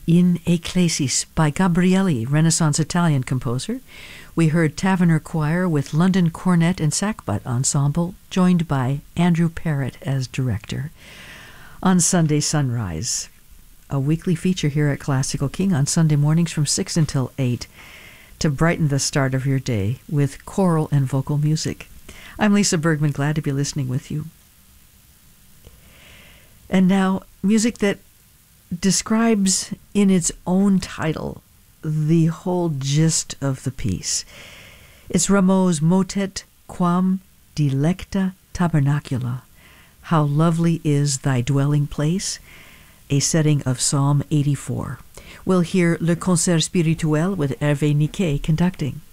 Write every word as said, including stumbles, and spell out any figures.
In Ecclesis by Gabrieli, Renaissance Italian composer. We heard Taverner Choir with London Cornet and Sackbut Ensemble, joined by Andrew Parrott as director. On Sunday Sunrise, a weekly feature here at Classical King on Sunday mornings from six until eight to brighten the start of your day with choral and vocal music. I'm Lisa Bergman, glad to be listening with you. And now, music that describes in its own title the whole gist of the piece. It's Rameau's Motet Quam Delecta Tabernacula, How Lovely is Thy Dwelling Place, a setting of Psalm eighty-four. We'll hear Le Concert Spirituel with Hervé Niquet conducting.